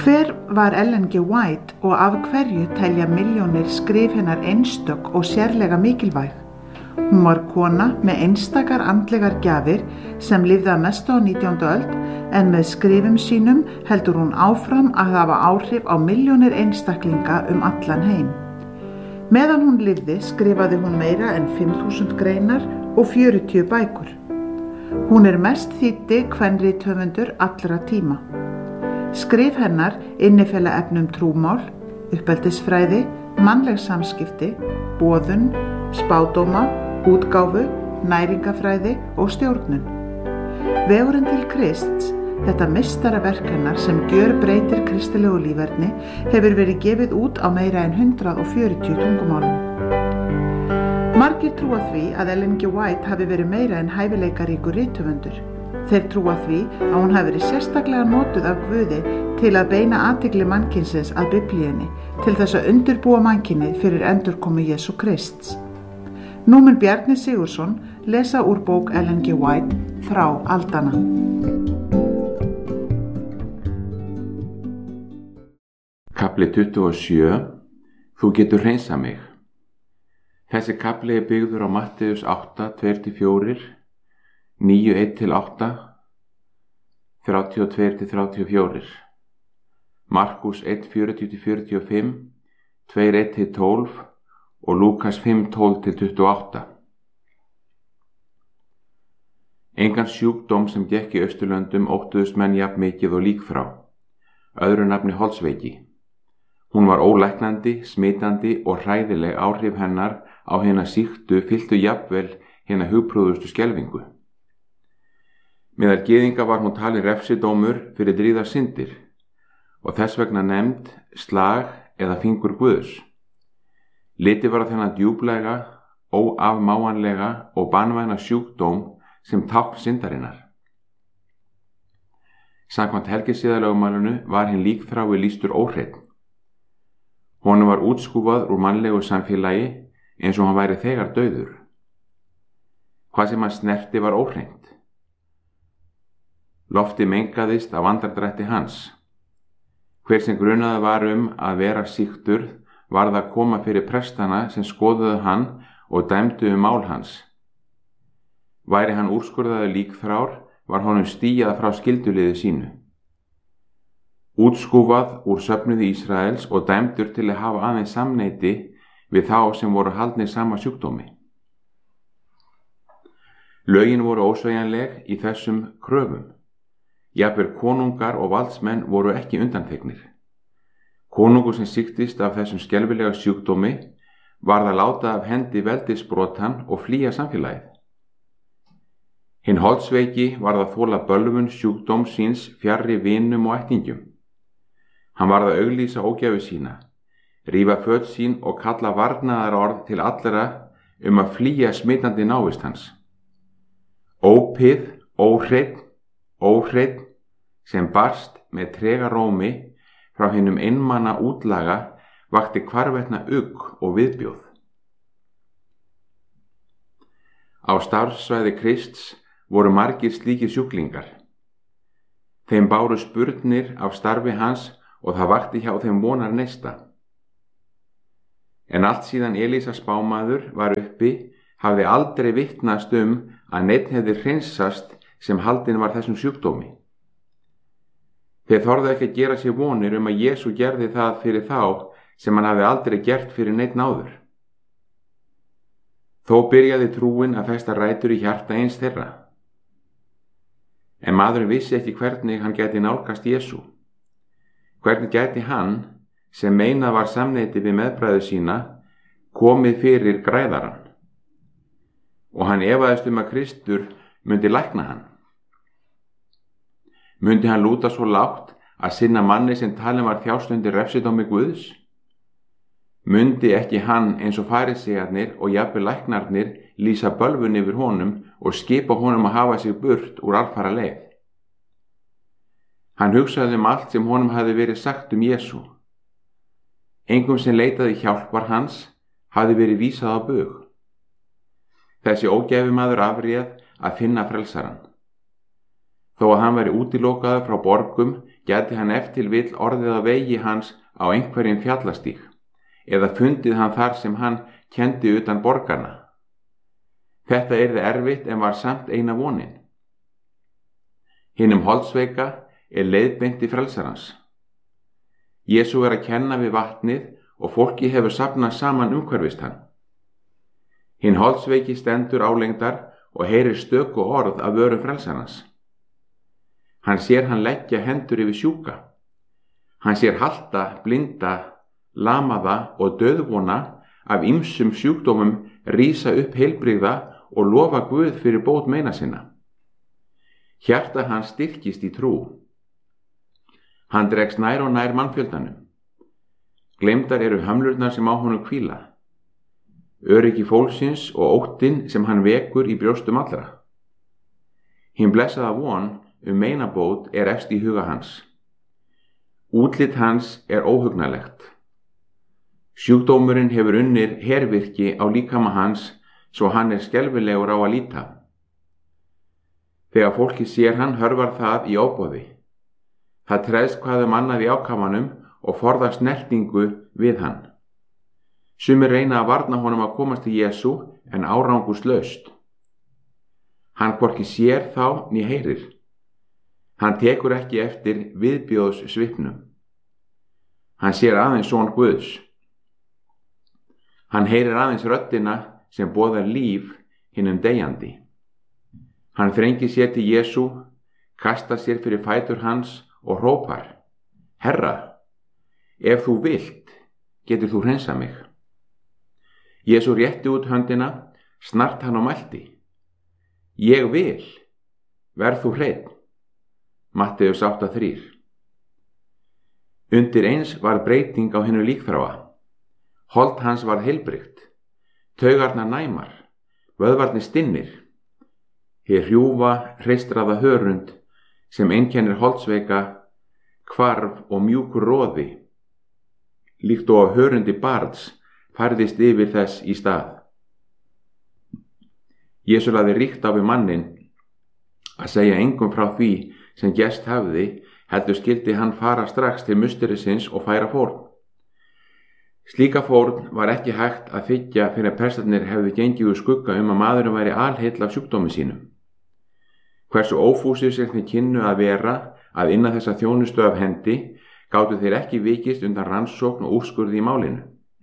Hver var Ellen G. White og af hverju telja milljónir skrif hennar einstök og sérlega mikilvæg? Hún var kona með einstakar andlegar gjafir sem lifði að mestu á 19. öld en með skrifum sínum heldur hún áfram að hafa áhrif á milljónir einstaklinga allan heim. Meðan hún lifði skrifaði hún meira en 5.000 greinar og 40 bækur. Hún mest þýddi kvenrithöfundur allra tíma. Skrif hennar innifela efnum trúmál, uppeldisfræði, mannleg samskipti, boðun, spádóma, útgáfu, næringafræði og stjórnun. Vegurinn til Krists, þetta meistaraverk hennar sem gjörbreytir kristilegu líferni, hefur verið gefið út á meira en 140 tungumálum. Margir trúa því að Ellen G. White hafi verið meira en hæfileikaríkur rithöfundur. Þeir trúa því að hún hafi verið sérstaklega notuð af Guði til að beina athygli mannkynsins að Biblíunni, til þess að undirbúa mannkynið fyrir endurkomu Jesú Krists. Nú mun Bjarni Sigurðsson lesa úr bók Ellen G. White, Þrá aldanna. Kafli 27. Þú getur hreinsað mig. Þessi kafli byggður á Matteus 8, 2-4, 9, 1-8, 32-34, Markus 1, 40-45, 2, 1-12 og Lúkas 5, 12-28. Engan sjúkdóm sem gekk í Austurlöndum óttuðust menn jafn mikið og líkþrá, öðru nafni holdsveiki. Hún var ólæknandi, smitandi og hræðileg áhrif hennar á hina sýktu fylltu jafnvel hina hugprúðustu skelfingu. Meðal gyðinga var hún talin refsidómur fyrir dríðar syndir og þess vegna nefnd slag eða fingur Guðs. Litið var á þennan djúplega, óafmáanlega og banvæna sjúkdóm sem tákn syndarinnar. Samkvæmt helgisiðalögmálinu var hinn líkþrái lýstur óhreinn. Honum var útskúfað úr mannlegu samfélagi eins og hann væri þegar dauður. Hvað sem hann snerti var óhreint. Lofti mengaðist af andardrætti hans. Hver sem grunaði var að vera sýktur varð að koma fyrir prestana sem skoðuðu hann og dæmdu mál hans. Væri hann úrskurðaður líkþrár var honum stíjað frá skylduliði sínu. Útskúfað úr söfnuði Ísraels og dæmdur til að hafa aðeins samneyti við þá sem voru haldnir sama sjúkdómi. Lögin voru ósveigjanleg í þessum kröfum. Jafnvel konungar og valdsmenn voru ekki undanþegnir. Konungur sem sýktist af þessum skelfilega sjúkdómi varð að láta af hendi veldisbrotann og flýja samfélagið. Hinn holdsveiki varð að þola bölvun sjúkdóm síns fjarri vinum og ættingjum. Hann varð að auglýsa ógæfu sína, rífa föt sín og kalla varnaðarorð til allra að flýja smitandi návist hans. Ópið, óhreinn, sem barst með trega rómi frá hinum einmana útlaga vakti hvarvetna ugg og viðbjóð. Á starfssvæði Krists voru margir slíkir sjúklingar. Þeim báru spurnir af starfi hans og það vakti hjá þeim vonar neista. En allt síðan Elísa spámaður var uppi hafði aldrei vitnast að neinn hefði hreinsast sem haldinn var þessum sjúkdómi. Þeir þorðu ekki að gera sér vonir að Jesú gerði það fyrir þá sem hann hafði aldrei gert fyrir neinn áður. Þó byrjaði trúin að festa rætur í hjarta eins þeirra. En maðurinn vissi ekki hvernig hann gæti nálgast Jesú. Hvernig gæti hann, sem meinað var samneyti við meðbræður sína, komið fyrir græðarann? Og hann efaðist að Kristur myndi lækna hann. Myndi hann lúta svo lágt að sinna manni sem talin var þjást undir refsidómi Guðs? Myndi ekki hann eins og farisæarnir og jafnvel læknarnir lýsa bölvun yfir honum og skipa honum að hafa sig burt úr alfara leið? Hann hugsaði allt sem honum hafði verið sagt Jesú. Engum sem leitaði hjálpar hans hafði verið vísað á bug. Þessi ógæfumaður afréð að finna frelsarann. Þó að hann væri útilokaður frá borgum, gæti hann ef til vill orðið að vegi hans á einhverjum fjallastíg, eða fundið hann þar sem hann kenndi utan borgarna. Þetta yrði erfitt en var samt eina vonin. Hinum holdsveika leiðbeint til frelsarans. Jesú að kenna við vatnið og fólki hefur safnað saman umhverfist hann. Hinn holdsveiki stendur álengdar og heyrir stöku orð af vörum frelsarans. Hann sér hann leggja hendur yfir sjúka. Hann sér halta, blinda, lamaða og dauðvona af ýmsum sjúkdómum rísa upp heilbrigða og lofa Guð fyrir bót meina sinna. Hjarta hans styrkist í trú. Hann dregst nær og nær mannfjöldanum. Gleymdar eru hömlurnar sem á honum hvíla. Öryggi fólksins og óttinn sem hann vekur í brjóstum allra. Hinn blessaða von meinabót efst í huga hans. Útlit hans óhugnalegt. Sjúkdómurinn hefur unnið hervirki á líkama hans svo hann skelfilegur á að líta. Þegar fólki sér hann hörfar það í óboði. Það treðst hvað annað í ákafanum og forðar snertingu við hann. Sumir reyna að varna honum að komast til Jesú en árangurslaust. Hann hvorki sér þá né heyrir. Hann tekur ekki eftir viðbjóðs svipnum. Hann sér aðeins son Guðs. Hann heyrir aðeins röddina sem boðar líf hinum deyjandi. Hann þrengir sér til Jesú, kastar sér fyrir fætur hans og hrópar: Herra, ef þú vilt, getur þú hreinsað mig. Jesú rétti út höndina, snart hann og mælti: Ég vil, verð þú hreinn. Matteus 8:3. Undir eins var breyting á hinu líkþráa. Hold hans var heilbrigt, taugarnar næmar, vöðvarnir stinnir. Hið hrjúfa, hreistraða hörund sem einkennir holdsveika, hvarf og mjúkur roði, líkt og á hörundi barns, færðist yfir þess í stað. Jesú lagði ríkt á við mannin að segja engum frá því sem gerst hafði, heldur skyldi hann fara strax til musterisins og færa fórn. Slíka fórn var ekki hægt að þiggja fyrir að prestarnir hefðu gengið úr skugga að maðurinn væri alheill af sjúkdómi sínum. Hversu ófúsir sem þeir kynnu að vera að inna þessa þjónustu af hendi, gátu þeir ekki vikist undan rannsókn og úrskurði í málinu.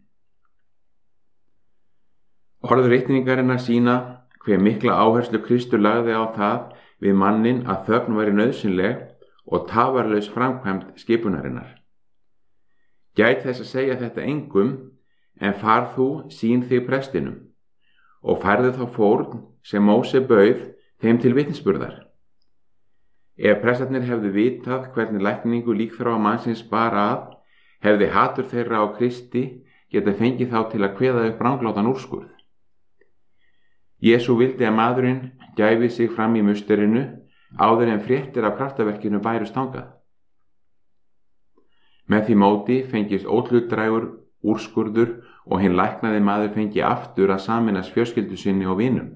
Orð ritningarinnar sýna hve mikla áherslu Kristur lagði á það við mannin að þögn væri nauðsynleg og tafarlaus framkvæmd skipunarinnar. Gæt þess að segja þetta engum, en far þú sýn þig prestinum og færðu þá fórn sem Móse bauð þeim til vitnisburðar. Ef prestarnir hefðu vitað hvernig lækningu líkþráa mannsins bar að, hefði hatur þeirra á Kristi geta fengið þá til að kveða upp ranglátan úrskurð. Jesú vildi að maðurinn gæfi sig fram í musterinu áður en fréttir af kraftaverkinu bærust þangað. Með því móti fengist óhlutdrægur úrskurður og hinn læknaði maður fengi aftur að sameinast fjölskyldu sinni og vinum.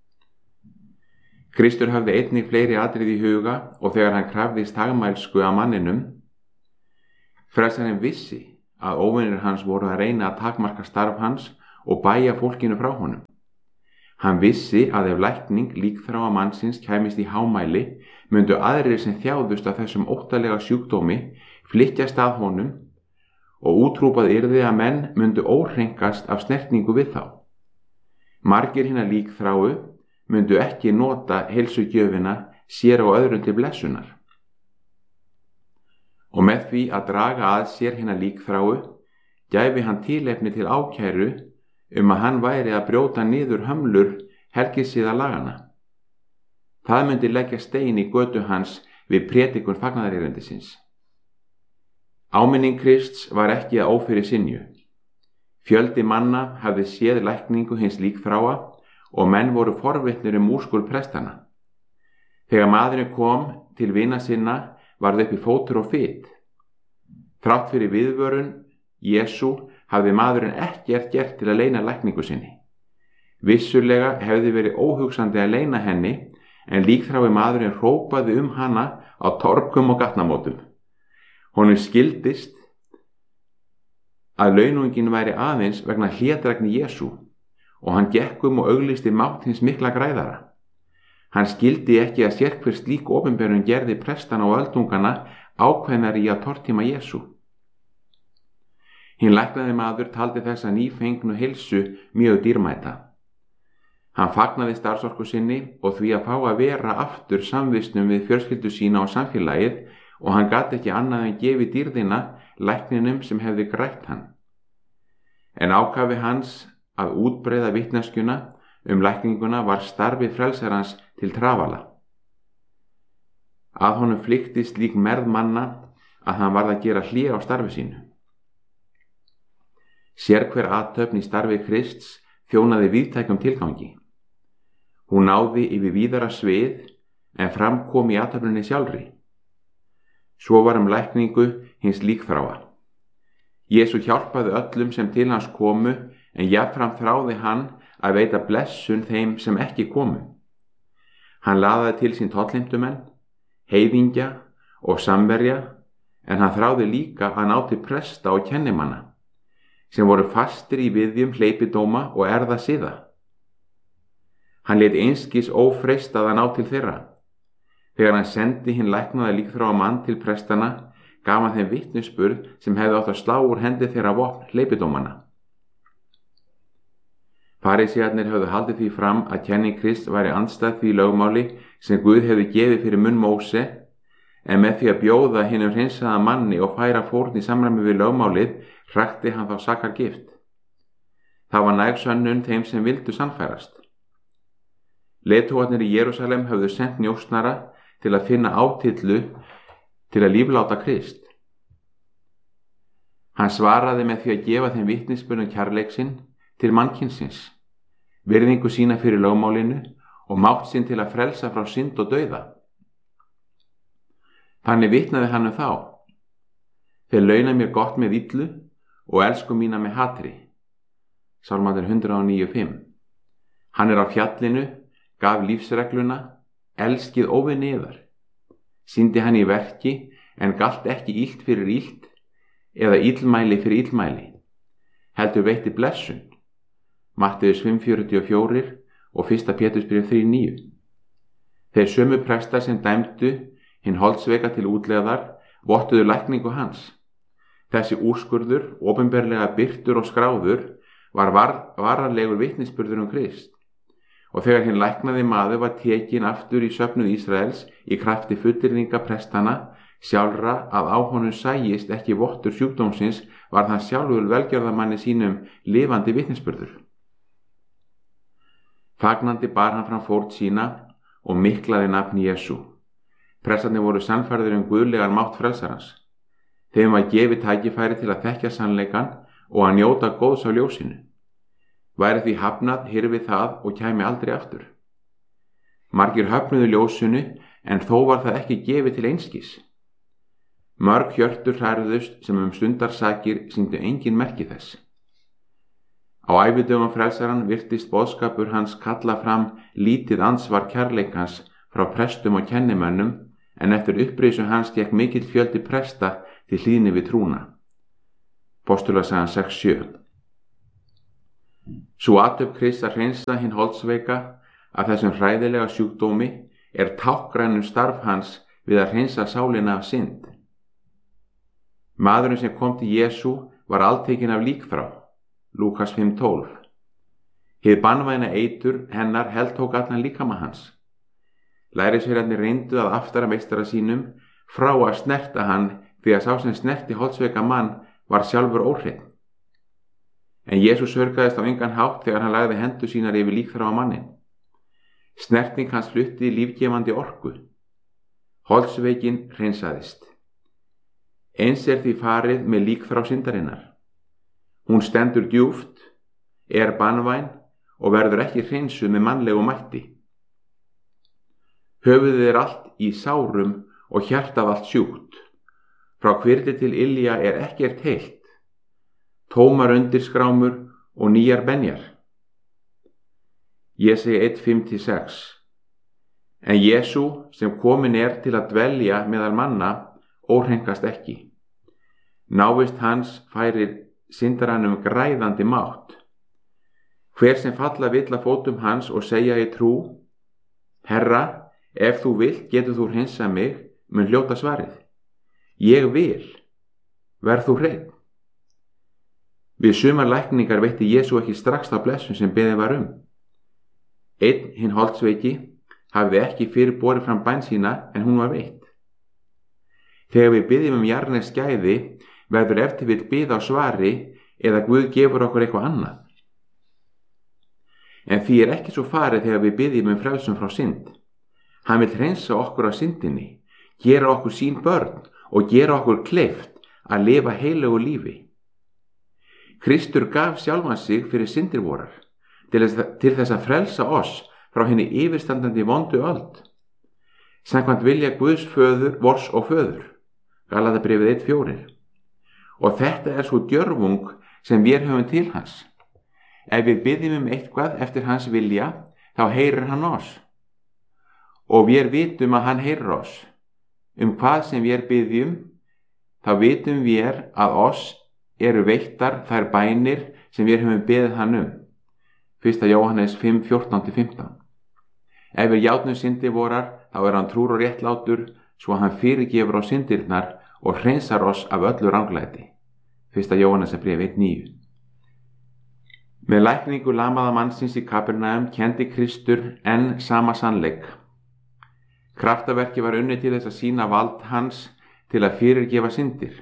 Kristur hafði einnig fleiri atriði í huga og þegar hann krafðist þagmælsku af manninum, frelsarinn vissi að óvinir hans voru að reyna að takmarka starf hans og bæja fólkinu frá honum. Hann vissi að ef lækning líkþráa mannsins kæmist í hámæli, myndu aðrir sem þjáðust af þessum óttalega sjúkdómi flykkjast að honum og útrúpað yrði að menn myndu óhrenkast af snertningu við þá. Margir hinna líkþráu myndu ekki nota heilsugjöfina sér og öðrum til blessunar. Og með því að draga að sér hinna líkþráu, gæfi hann tilefni til ákæru að hann væri að brjóta niður hömlur helgisiða lagana. Það myndi leggja stein í götu hans við prédikun fagnaðarerindisins. Áminning Krists var ekki að ófyrir synju. Fjöldi manna hafði séð lækningu hins líkþráa og menn voru forvitnir úrskurð prestana. Þegar maðurinn kom til vina sinna varð uppi fótur og fit. Þrátt fyrir viðvörun Jesú hafði maðurinn ekkert gert til að leyna lækningu sinni. Vissulega hefði verið óhugsandi að leyna henni, en líkþrái maðurinn hrópaði hana á torgum og gatnamótum. Honum skildist að launungin væri aðeins vegna hlédrægni Jesú og hann gekk og auglýsti mátt hins mikla græðara. Hann skildi ekki að sérhver slík opinberun gerði prestana og öldungana ákveðnari í að tortíma Jesú. Hinn læknaði maður taldi þessa nýfengnu heilsu mjög dýrmæta. Hann fagnaði starfsorku sinni og því að fá að vera aftur samvistum við fjölskyldu sína og samfélagið og hann gat ekki annað en gefið dýrðina lækninum sem hefði grætt hann. En ákafi hans að útbreiða vitneskjuna lækninguna var starfi frelsarans til trafala. Að honum flykti slík merð manna að hann varð að gera hlé á starfi sínu. Sérhver athöfn í starfi Krists þjónaði víðtækum tilgangi. Hún náði yfir víðara svið en fram kom í athöfninni sjálfri. Svo var lækningu hins líkþráa. Jesú hjálpaði öllum sem til hans komu en jafnframt þráði hann að veita blessun þeim sem ekki komu. Hann laðaði til sín tollheimtumenn, heiðingja og samverja en hann þráði líka að ná til presta og kennimanna sem voru fastir í viðjum hleypidóma og erða siða. Hann lét einskis ófreistað að ná til þeirra. Þegar hann sendi hinn læknaða líkþráa mann til prestana gaf hann þeim vitnisburð sem hefði átt að slá úr hendi þeirra vopn hleypidómanna. Farísearnir höfðu haldið því fram að kenning Krists væri andstæð því lögmáli sem Guð hefði gefið fyrir munn Móse, en með því að bjóða hinum hreinsaða manni og færa fórn í samræmi við lögmálið hrakti hann þá sakargift. Það var næg sönnun þeim sem vildu sannfærast. Leiðtogarnir í Jerúsalem höfðu sent njósnara til að finna átillu til að lífláta Krist. Hann svaraði með því að gefa þeim vitnisburð kærleik sinn til mannkynsins, virðingu sína fyrir lögmálinu og mátt sinn til að frelsa frá synd og dauða. Þannig vitnaði hann þá: Þeir launa mér gott með illu og elsku mína með hatri. Sálmur 109:5. Hann á fjallinu, gaf lífsregluna, elskið óvinni yðar. Sýndi hann í verki en galt ekki illt fyrir illt eða illmæli fyrir illmæli. Heldur veitti blessun. Matteus 5:44 og 1. Pétursbréf 3:9. Þeir sömu prestar sem dæmdu hinn holdsveika til útlegðar vottuðu lækningu hans. Þessi úrskurður, opinberlega birtur og skráður, var varanlegur vitnisburður Krist. Og þegar hinn læknaði maður var tekinn aftur í söfnuð Ísraels í krafti fullyrðinga prestana sjálfra að á honum sæjist ekki vottur sjúkdómsins, var hann sjálfur velgjörðamanni sínum lifandi vitnisburður. Fagnandi bar hann fram fórn sína og miklaði nafn Jesú. Prestarnir voru sannfærðir guðlegan mátt frelsarans. Þeim var gefið tækifæri til að þekkja sannleikann og að njóta góðs á ljósinu. Væri því hafnað hyrfi það og kæmi aldrei aftur. Margir höfnuðu ljósinu en þó var það ekki gefið til einskis. Mörg hjörtur hrærðust sem stundarsakir sýndu engin merki þess. Á ævidögum frelsaran virtist boðskapur hans kalla fram lítið ansvar kærleikans frá prestum og kennimönnum, en eftir upprisu hans gekk mikill fjöldi presta til hlýðni við trúna. Postulasagan 6:7. Sú athöfn Krists að hreinsa hinn holdsveika af þessum hræðilega sjúkdómi táknrænt starf hans við að hreinsa sálina af synd. Maðurinn sem kom til Jesú var altekinn af líkþrá. Lúkas 5:12. Hið banvæna eitur hennar heltók allan líkama hans. Lærisveinarnir reyndu að aftara meistara sínum frá að snerta hann því að sá sem snerti holdsveika mann var sjálfur óhreinn. En Jesús sörgaðist á engan hátt þegar hann lagði hendur sínar yfir líkþráa mannin. Snerting hans flutti lífgefandi orku. Holdsveikin hreinsaðist. Eins því farið með líkþrá syndarinnar. Hún stendur djúpt, banvæn og verður ekki hreinsuð með mannlegu mætti. Höfuðið allt í sárum og hjartað allt sjúkt. Frá hvirfli til ilja ekkert heilt. Tómar undirskrámur og nýjar benjar. Ég segi 1:5-6. En Jesú sem komin til að dvelja meðal manna óhrenkast ekki. Návist hans færir syndaranum græðandi mátt. Hver sem falla vill að fótum hans og segja í trú: Herra, ef þú vilt getur þú hreinsað mig, mun hljóta svarið: Ég vil, verð þú hreinn. Við sumar lækningar veitti Jesú ekki strax þá blessun sem beðið var Einn hinn holdsveiki hafði ekki fyrir borið fram bæn sína en hún var veitt. Þegar við biðjum jarðnesk gæði verður ef til vill bið á svari eða Guð gefur okkur eitthvað annað. En því ekki svo farið þegar við biðjum frelsun frá synd. Hann vill hreinsa okkur af syndinni, gera okkur sín börn og gera okkur kleift að lifa heilögu lífi. Kristur gaf sjálfan sig fyrir syndir vorar til þess að frelsa oss frá henni yfirstandandi vondu öld. Samkvæmt vilja Guðs vors og föður. Galatabréfið 1:4. Og þetta svo djörfung sem við höfum til hans. Ef við biðjum eitthvað eftir hans vilja, þá heyrir hann oss. Og við vitum að hann heyrir oss. Hvað sem við biðjum, þá vitum við að oss eru veittar þær bænir sem við höfum beðið hann 1. Jóhannes 5:14-15. Ef við játnum syndir vorar, þá hann trúr og réttlátur, svo hann fyrirgefur á syndirnar og hreinsar oss af öllu ranglæti. 1. Jóhannesarbréf 1:9. Með lækningu lamaða mannsins í Kapernaum kendi Kristur enn sama sannleik. Kraftaverki var unnið til þess að sýna vald hans til að fyrirgefa syndir.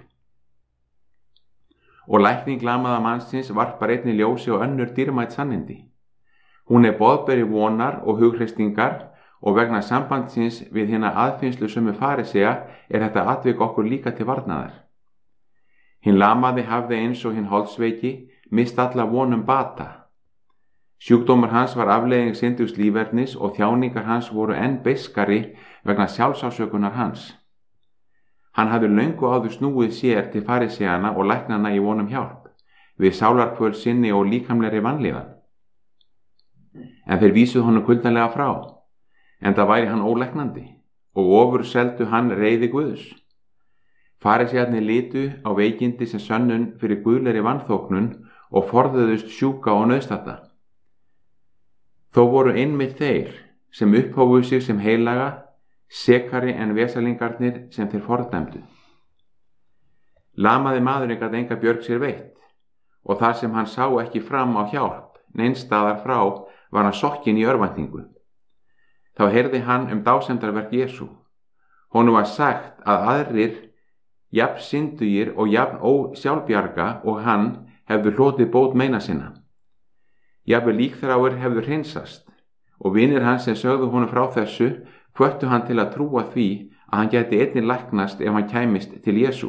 Og lækning lamaða mannsins varpar einnig ljósi og önnur dýrmæt sannindi. Hún boðberi vonar og hughreysingar og vegna sambandsins við hina aðfinnslu sömu farisea þetta atvik okkur líka til varnaðar. Hinn lamaði hafði eins og hinn holdsveiki mist alla vonum bata. Sjúkdómur hans var afleiðing syndugs lífernis og þjáningar hans voru enn beiskari vegna sjálfsásökunar hans. Hann hafði löngu áður snúið sér til fariseana og læknana í vonum hjálp, við sálarkvöl sinni og líkamlegri vanlíðan. En þeir vísuðu honum kuldalega frá, enda væri hann ólæknandi, og ofurseldu hann reiði Guðs. Farisearnir litu á veikindi sem sönnun fyrir guðlegri vanþóknun og forðuðust sjúka og nauðstatta. Þó voru einmitt þeir sem upphófuðu sig sem heilaga, sekari en vesalingarnir sem þeir fordæmdu. Lamaði maðurinn gat enga björg sér veitt, og þar sem hann sá ekki fram á hjálp neins staðar frá var hann sokkinn í örvæntingu. Þá heyrði hann dásemdarverk Jesú. Honum var sagt að aðrir, jafn syndugir og jafn ósjálfbjarga og hann hefðu hlotið bót meina sinna. Jafnvel líkþráir hefðu hreinsast, og vinir hans sem sögðu honum frá þessu hvöttu hann til að trúa því að hann gæti einnig læknast ef hann kæmist til Jesú.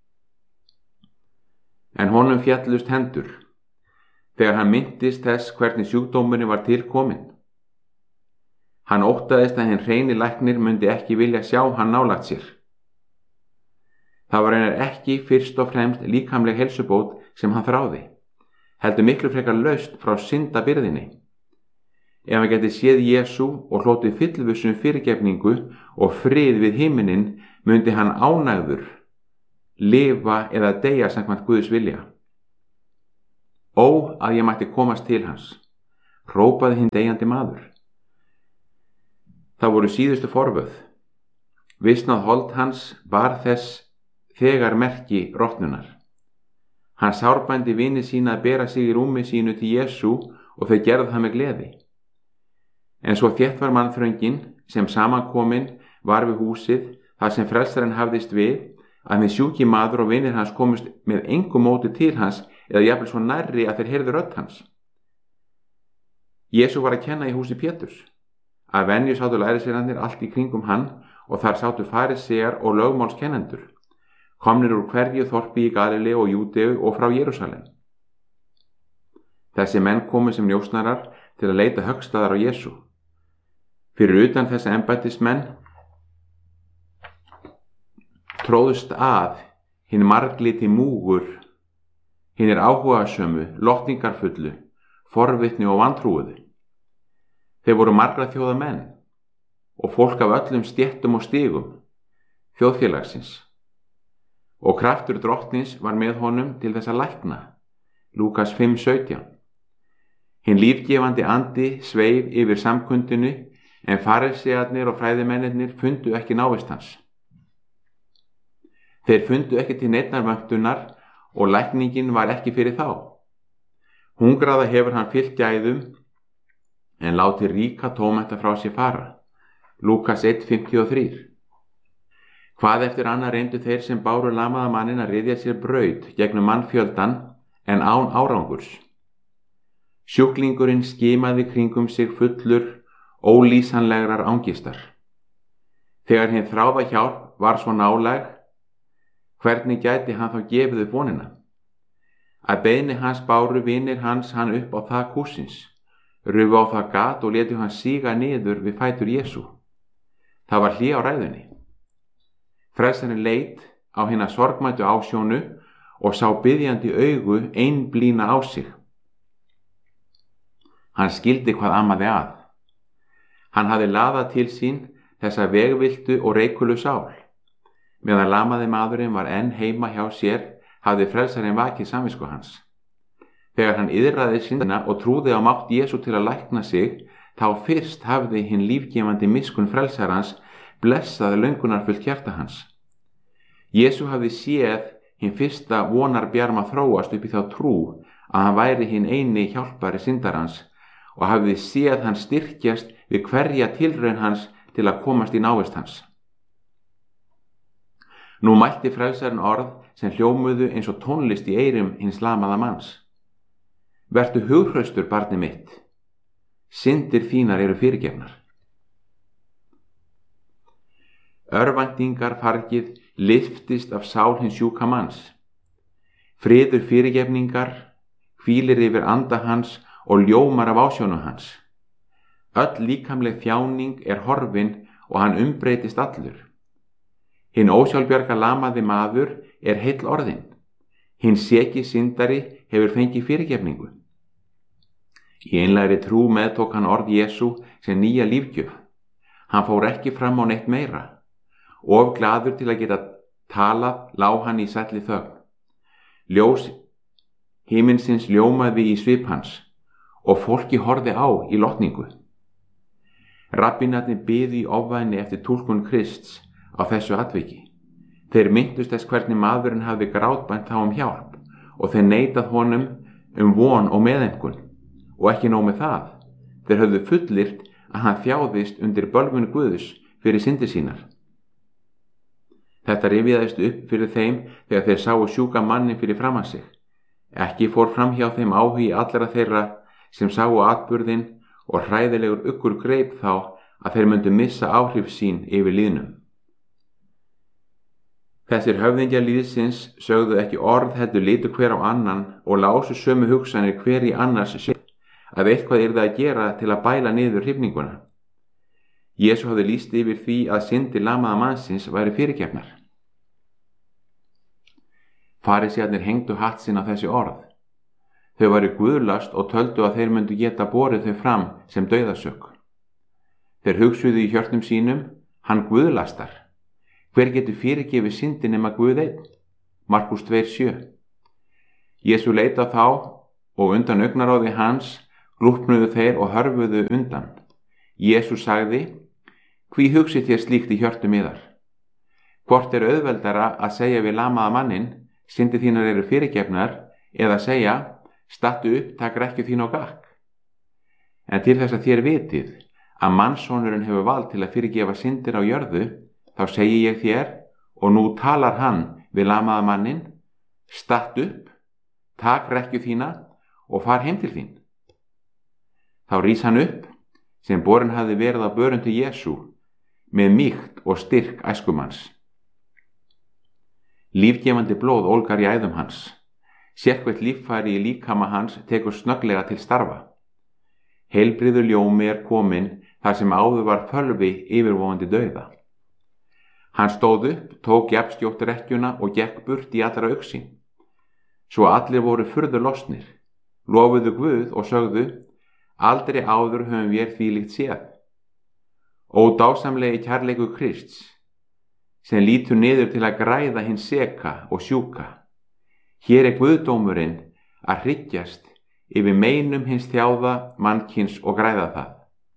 En honum fjallust hendur, þegar hann minntist þess hvernig sjúkdómurinn var til kominn. Hann óttaðist að hinn hreini læknir myndi ekki vilja sjá hann nálægt sér. Það var ekki fyrst og fremst líkamleg heilsubót sem hann þráði, heldur miklu frekar laust frá syndabyrðinni. Ef hann geti séð Jesú og hlotið fyllvissum fyrirgefningu og frið við himinin, myndi hann ánægður lifa eða deyja samkvæmt Guðs vilja. Ó, að ég mætti komast til hans, hrópaði hinn deyjandi maður. Það voru síðustu forvöð. Visnað hold hans var þess þegar merki rotnunar. Hann sárbændi vini sína að bera sig í rúmi sínu til Jesú og þau gerðu það með gleði. En svo þétt var mannþröngin sem samankomin var við húsið þar sem frelsarinn hafðist við, að hinn sjúki maður og vinir hans komust með engu móti til hans eða jafnvel svo nærri að þeir heyrðu rödd hans. Jesú var að kenna í húsi Péturs. Að venju sátu lærisveinarnir allt í kringum hann og þar sátu farisear og lögmálskennendur, komnir úr hverju þorpi í Galileu og Júdeu og frá Jerúsalem. Þessi menn komu sem njósnarar til að leita höggstaðar á Jesú. Fyrir utan þessa embættismenn tróðust að hinn margliti múgur, hinn áhugasömu, lotningarfullu, forvitni og vantrúuðu. Þeir voru margra þjóða menn. og fólk af öllum stéttum og stigum þjóðfélagsins. Og kraftur drottins var með honum til þess að lækna. Lúkas 5:17. Hinn lífgefandi andi sveif yfir samkundinu, en farisearnir og fræðimennirnir fundu ekki návist hans. Þeir fundu ekki til neinnar vöntunar og lækningin var ekki fyrir þá. Hungraða hefur hann fyllt gæðum, en láti ríka tómætta frá sér fara. Lúkas 1:53. Hvað eftir annað reyndu þeir sem báru lamaða manninn að ryðja sér braut gegnum mannfjöldan en án árangurs. Sjúklingurinn skimaði kringum sig fullur ólýsanlegrar angistar. Þegar hinn þráða hjálp var svo nálæg, hvernig gæti hann þá gefið upp vonina? Að beiðni hans báru vinir hans hann upp á þak hússins, rufu á það gat og létu hann síga niður við fætur Jesú. Það var hlé á ræðunni. Frelsarinn leit á hina sorgmættu ásjónu og sá biðjandi augu einblína á sig. Hann skildi hvað amaði að. Hann hafði laðað til sín þessa vegviltu og reikulu sál. Meðan lamaði maðurinn var enn heima hjá sér, hafði frelsarinn vakið samvisku hans. Þegar hann iðraði syndina og trúði á mátt Jesú til að lækna sig, þá fyrst hafði hinn lífgefandi miskunn frelsarans blessaði löngunarfullt hjarta hans. Jesú hafði séð hinn fyrsta vonarbjarma þróast upp í þá trú að hann væri hinn eini hjálpari syndarans og hafði séð hann styrkjast við hverja tilraun hans til að komast í návist hans. Nú mælti frelsarinn orð sem hljómuðu eins og tónlist í eyrum hins lamaða manns. Vertu hughraustur, barni mitt. Syndir þínar eru fyrirgefnar. Örvæntingar fargið lyftist af sál hins sjúka manns. Friður fyrirgefningar hvílir yfir anda hans og ljómar af ásjónu hans. Öll líkamleg þjáning er horfin og hann umbreytist allur. Hinn ósjálfbjarga lamaði maður er heill orðinn. Hinn seki syndari hefur fengið fyrirgefningu. Í einlægri trú meðtók hann orð Jesú sem nýja lífgjöf. Hann fór ekki fram á neitt meira. Of glaður til að geta talað lá hann í sælli þögn. Ljós himinsins ljómaði í svip hans og fólki horfði á í lotningu. Rabbínarnir biðu í ofvæni eftir túlkun Krists á þessu atviki. Þeir minntust þess hvernig maðurinn hafði grátbænt þá hjálp og þeir neitað honum von og meðaumkun. Og ekki nóg með það, þeir höfðu fullyrt að hann þjáðist undir bölvun Guðs fyrir syndir sínar. Þetta rifjaðist upp fyrir þeim þegar þeir sáu sjúka mannin fyrir framan sig. Ekki fór fram hjá þeim áhugi allra þeirra sem sáu atburðinn og hræðilegur uggur greip þá að þeir myndu missa áhrif sín yfir lýðnum. Þessir höfðingjar lýðsins sögðu ekki orð heldur litu hver á annan og lásu sömu hugsanir hver í annars sér að eitthvað yrði að gera til að bæla niður hrifninguna. Jesú hafði lýst yfir því að syndir lamaða mannsins væri fyrirgefnar. Farisearnir hengdu hatt sinn á þessi orð. Þau væru guðlast og töldu að þeir myndu geta borið þau fram sem dauðasök. Þeir hugsuðu í hjörtum sínum, hann guðlastar. Hver getur fyrirgefið syndi nema Guð einn? Markús 2:7. Jesú leit á þá og undan augnaráði hans glúpnuðu þeir og hörfuðu undan. Jesú sagði: Hví hugsið þér slíkt í hjörtum yðar? Hvort er auðveldara að segja við lamaða mannin, syndir þínar eru fyrirgefnar, eða segja: Stattu upp, tak rekkju þín á gakk? En til þess að þér vitið að mannssonurinn hefur vald til að fyrirgefa syndir á jörðu, þá segi ég þér, og nú talar hann við lamaða mannin: Stattu upp, tak rekkju þína og far heim til þín. Þá rís hann upp, sem borinn hafði verið á börun til Jesú, með mýkt og styrk æskumanns. Lífgefandi blóð ólgar í æðum hans. Sérkvætt líffæri í líkama hans tekur snögglega til starfa. Heilbrigður ljómi er kominn þar sem áður var fölvi yfirvofandi dauða. Hann stóð upp, tók jafnskjótt rekkjuna og gekk burt í allra augsýn. Svo allir voru furðu lostnir, lofuðu Guð og sögðu: Aldrei áður höfum við þvílíkt séð. Ó dásamlegi kærleikur Krists, sem lítur niður til að græða hinn seka og sjúka. Hér guðdómurinn að hryggjast yfir meinum hins þjáða mannkyns og græða það.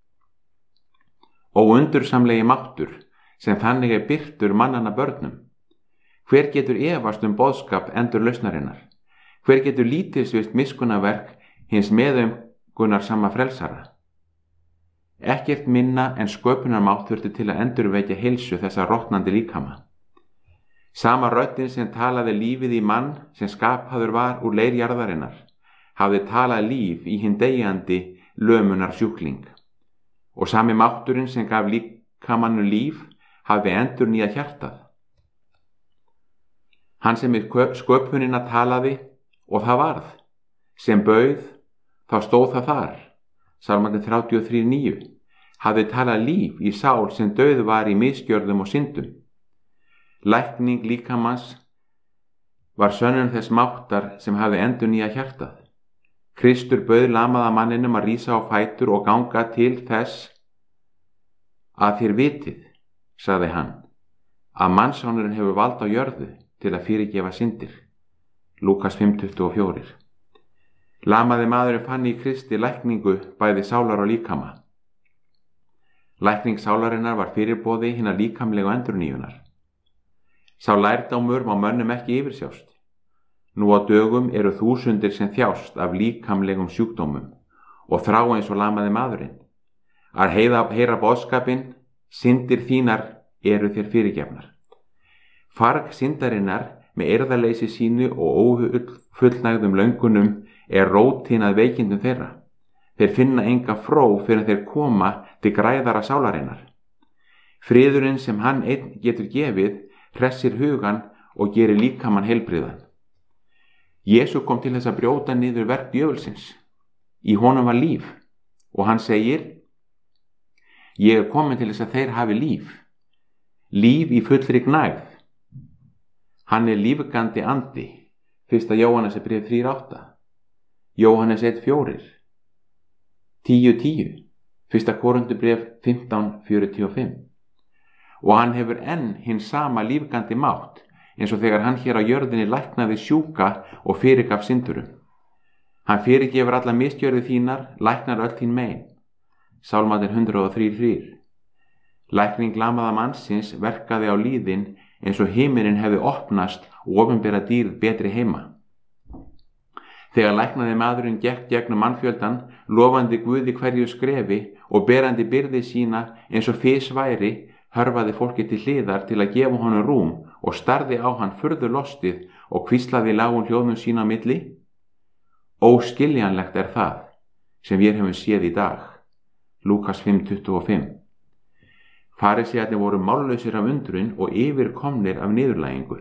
Ó undursamlegi máttur, sem þannig birtur mannanna börnum. Hver getur efast boðskap endurlausnarinnar? Hver getur lítilsvirt miskunnaverk hins meðaumkunar sama frelsara? Ekkert minna en sköpunarmátt þurfti til að endurvekja heilsu þessa rotnandi líkama. Sama röddin sem talaði lífið í mann sem skapaður var úr leir jarðarinnar, hafði talað líf í hinn deyjandi lömunar sjúkling. Og sami mátturinn sem gaf líkamannu líf hafði endurnýjað hjartað. Hann sem í sköpunina talaði og það varð, sem bauð, þá stóð það þar. Sálmarnir 33:9 hafði talað líf í sál sem dauð var í misgjörðum og syndum. Lækning líkamans var sönnun þess máttar sem hafði endurnýjað hjartað. Kristur bauð lamaða manninum að rísa á fætur og ganga til þess að þér vitið, sagði hann, að mannssonurinn hefur vald á jörðu til að fyrirgefa syndir. Lúkas 5:24. Lamaði maðurinn fann í Kristi lækningu bæði sálar og líkama. Lækning sálarinnar var fyrirboði hinnar líkamlegu endurnýjunar. Sá lærdómur má mönnum ekki yfirsjást. Nú á dögum eru þúsundir sem þjást af líkamlegum sjúkdómum og þrá eins og lamaði maðurinn. Að heyra boðskapinn, syndir þínar eru þér fyrirgefnar. Farg syndarinnar með eirðarleysi sínu og ófullnægðum löngunum rótin að veikindum þeirra. Þeir finna enga fró fyrir þeir koma til græðara sálarinnar. Friðurinn sem hann einn getur gefið hressir hugan og gerir líkamann heilbriðan. Jesú kom til þess að brjóta niður verk djöfulsins. Í honum var líf og hann segir: Ég komin til þess að þeir hafi líf. Líf í fullri gnægð. Hann lífgandi andi. 1. Jóhannes bréf 3:8. Jóhannes 1:4. 10:10. 1. Korinthubréf 15:45. Og hann hefur enn hinn sama lífgandi mátt, eins og þegar hann hér á jörðinni læknaði sjúka og fyrirgaf syndurum. Hann fyrirgefur alla misgjörði þínar, læknar öll þín mein. Sálmarnir 103:3. Lækning lamaða mannsins verkaði á líðin eins og himinin hefði opnast og opinbera dýrð betri heima. Þegar læknaði maðurinn gekk gegnum mannfjöldan, lofandi Guði hverju skrefi og berandi byrði sína eins og fis væri, hörfaði fólki til hliðar til að gefa honum rúm og starði á hann furðu lostið og hvíslaði lágum hljóðum sína á milli: Óskiljanlegt það sem við höfum séð í dag. Lúkas 5:25. Farisæarnir voru mállausir af undrun og yfirkomnir af niðurlægingu.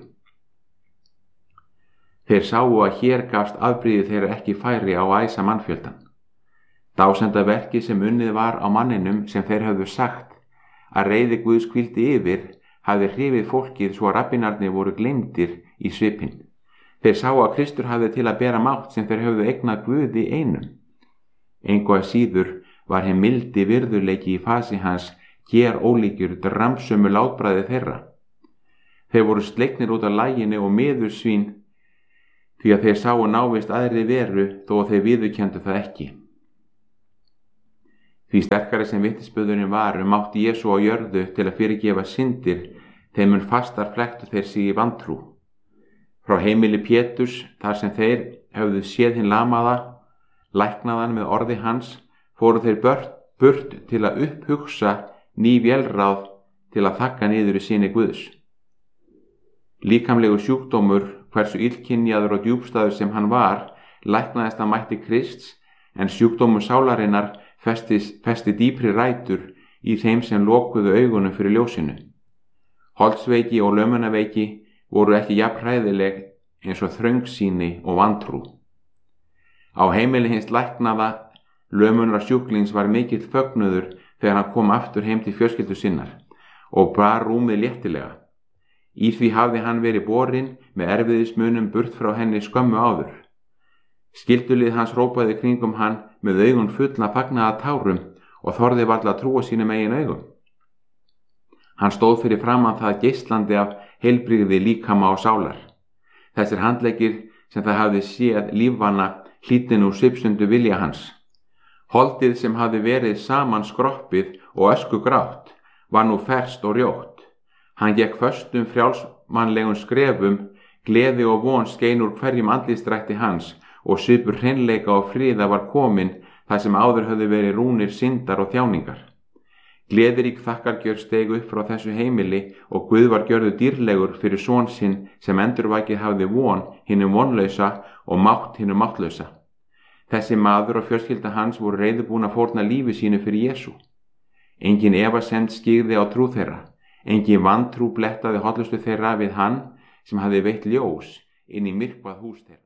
Þeir sáu að hér gafst afbrigði þeirra ekki færi á að æsa mannfjöldan. Dásenda verki sem unnið var á manninum sem þeir höfðu sagt að reiði Guðs hvíldi yfir hafði hrifið fólkið svo að rabbinarnir voru gleymdir í svipinn. Þeir sáu að Kristur hafði til að bera mátt sem þeir höfðu eignað Guði einum. Engu að síður var hinn mildi virðuleiki í fasi hans hér ólíkjur dramsömu látbræði þeirra. Þeir voru sleiknir út af laginu og miðursvín því að þeir sáu návist aðri veru þó að þeir viðurkenndu það ekki. Því sterkari sem vitnisburðurinn var mátti Jesú á jörðu til að fyrirgefa syndir, þeim mun fastar flekktu þeir sig í vantrú. Frá heimili Péturs, þar sem þeir höfðu séð hinn lamaða, læknaðan með orði hans, fóru þeir burt til að upphugsa ný vélráð til að þakka niður í syni Guðs. Líkamlegu sjúkdómur, hversu illkynjaður og djúpstæður sem hann var, læknaðist að mætti Krists, en sjúkdómur sálarinnar festi dýpri rætur í þeim sem lokuðu augunum fyrir ljósinu. Holdsveiki og lömunaveiki voru ekki jafn hræðileg eins og þröngsýni og vantrú. Á heimili hins læknaða lömunar sjúklings var mikill fögnuður þegar hann kom aftur heim til fjölskyldu sinnar og bar rúmið léttilega. Í því hafði hann verið borinn með erfiðismunum burt frá henni skömmu áður. Skyldulið hans rópaði kringum hann með augun fullna fagnaða tárum og þorði varla að trúa sínum eigin augum. Hann stóð fyrir framan það geislandi af heilbrigði líkama og sálar. Þessir handleggir sem það hafði séð lífvana hlýddi nú svipstundu vilja hans. Holdið sem hafði verið saman skroppið og öskugrátt var nú ferskt og rjótt. Hann gekk föstum frjálsmannlegum skrefum, gleði og von skein úr hverjum andlitsdrætti hans og svipur hreinleika og friða var komin þar sem áður höfðu verið rúnir syndar og þjáningar. Gleðirík þakkargjörð steig upp frá þessu heimili og Guð var gjörðu dýrlegur fyrir son sinn sem endurvakið hafði von hinum vonlausa og mátt hinum máttlausa. Þessi maður og fjölskylda hans voru reiðubúin að fórna lífi sínu fyrir Jesú. Engin efasemd skyggði á trú þeirra, engin vantrú blettaði hollustu þeirra við hann sem hafði veitt ljós inn í myrkvað hús þeirra.